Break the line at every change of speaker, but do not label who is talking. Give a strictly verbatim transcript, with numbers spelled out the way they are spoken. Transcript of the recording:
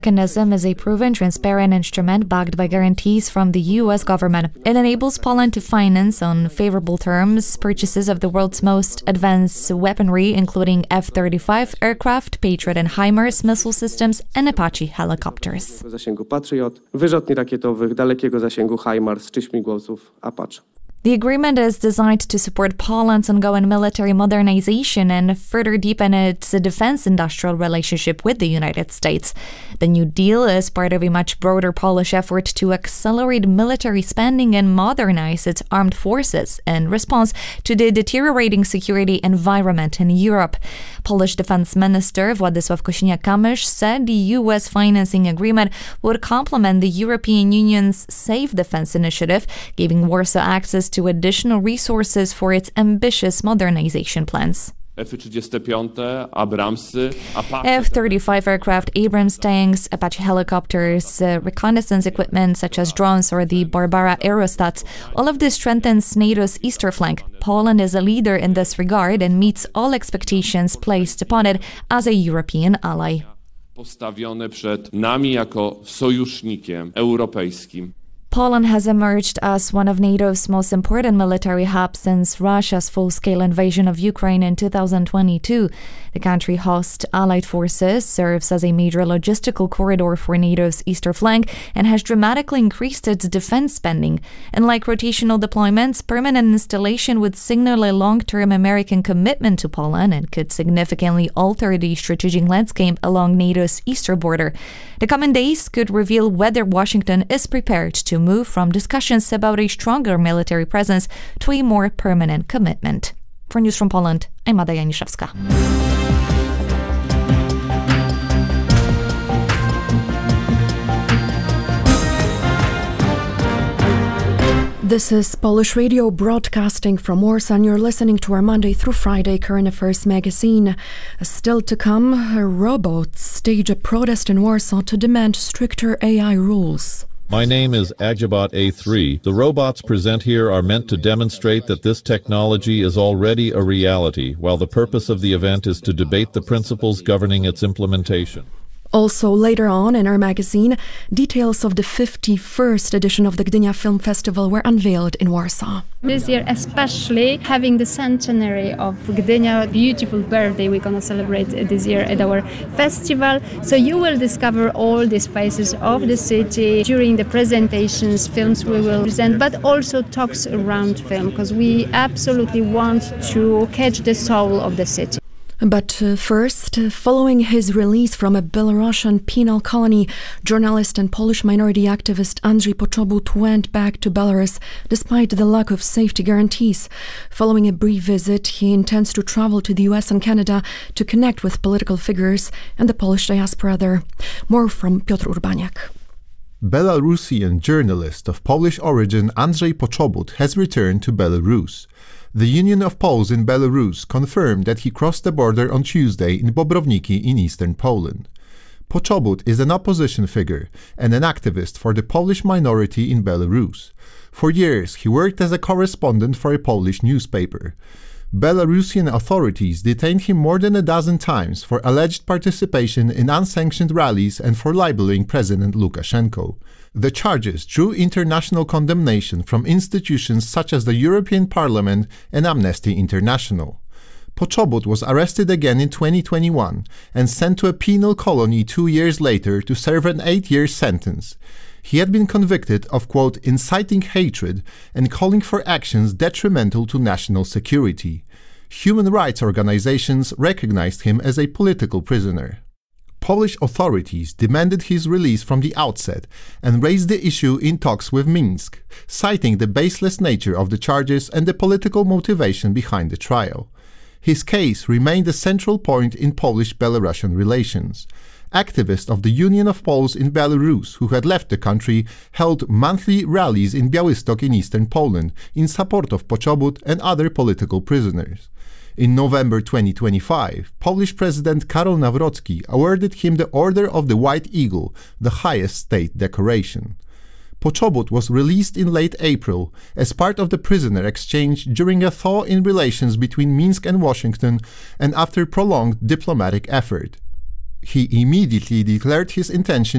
Mechanism is a proven, transparent instrument backed by guarantees from the U S government. It enables Poland to finance, on favorable terms, purchases of the world's most advanced weaponry, including F thirty-five aircraft, Patriot and HIMARS missile systems, and Apache helicopters.
Zasięgu Patriot, wyrzutni rakietowych dalekiego zasięgu HIMARS czy śmigłowców Apache.
The agreement is designed to support Poland's ongoing military modernization and further deepen its defense industrial relationship with the United States. The new deal is part of a much broader Polish effort to accelerate military spending and modernize its armed forces in response to the deteriorating security environment in Europe. Polish Defense Minister Władysław Kosiniak-Kamysz said the U S financing agreement would complement the European Union's Safe Defense Initiative, giving Warsaw access to additional resources for its ambitious modernization plans.
F thirty-five, Abramsy, Apache.
F thirty-five aircraft, Abrams tanks, Apache helicopters, uh, reconnaissance equipment such as drones or the Barbara aerostats. All of this strengthens NATO's eastern flank. Poland is a leader in this regard and meets all expectations placed upon it as a European ally.
Postawione przed nami jako sojusznikiem europejskim.
Poland has emerged as one of NATO's most important military hubs since Russia's full-scale invasion of Ukraine in two thousand twenty-two. The country hosts allied forces, serves as a major logistical corridor for NATO's eastern flank, and has dramatically increased its defense spending. Unlike rotational deployments, permanent installation would signal a long-term American commitment to Poland and could significantly alter the strategic landscape along NATO's eastern border. The coming days could reveal whether Washington is prepared to move from discussions about a stronger military presence to a more permanent commitment. For News from Poland, I'm Ada Janiszewska.
This is Polish Radio broadcasting from Warsaw, and you're listening to our Monday through Friday Current Affairs magazine. Still to come, robots stage a protest in Warsaw to demand stricter A I rules.
My name is Agibot A three. The robots present here are meant to demonstrate that this technology is already a reality, while the purpose of the event is to debate the principles governing its implementation.
Also, later on in our magazine, details of the fifty-first edition of the Gdynia Film Festival were unveiled in Warsaw.
This year, especially having the centenary of Gdynia, beautiful birthday we're going to celebrate this year at our festival. So you will discover all these faces of the city during the presentations, films we will present, but also talks around film, because we absolutely want to catch the soul of the city.
But uh, first, uh, following his release from a Belarusian penal colony, journalist and Polish minority activist Andrzej Poczobut went back to Belarus despite the lack of safety guarantees. Following a brief visit, he intends to travel to the U S and Canada to connect with political figures and the Polish diaspora there. More from Piotr Urbaniak.
Belarusian journalist of Polish origin Andrzej Poczobut has returned to Belarus. The Union of Poles in Belarus confirmed that he crossed the border on Tuesday in Bobrowniki in eastern Poland. Poczobut is an opposition figure and an activist for the Polish minority in Belarus. For years, he worked as a correspondent for a Polish newspaper. Belarusian authorities detained him more than a dozen times for alleged participation in unsanctioned rallies and for libeling President Lukashenko. The charges drew international condemnation from institutions such as the European Parliament and Amnesty International. Poczobut was arrested again in twenty twenty-one and sent to a penal colony two years later to serve an eight-year sentence. He had been convicted of, quote, inciting hatred and calling for actions detrimental to national security. Human rights organizations recognized him as a political prisoner. Polish authorities demanded his release from the outset and raised the issue in talks with Minsk, citing the baseless nature of the charges and the political motivation behind the trial. His case remained a central point in Polish-Belarusian relations. Activists of the Union of Poles in Belarus who had left the country held monthly rallies in Białystok in eastern Poland in support of Poczobut and other political prisoners. In November twenty twenty-five, Polish President Karol Nawrocki awarded him the Order of the White Eagle, the highest state decoration. Poczobut was released in late April as part of the prisoner exchange during a thaw in relations between Minsk and Washington and after prolonged diplomatic effort. He immediately declared his intention